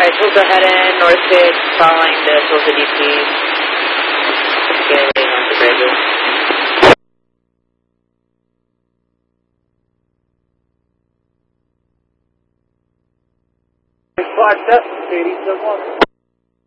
Alright, we'll go ahead and north 6 following the Tulsa DC. Getting on the bridge. Flight 7, 87.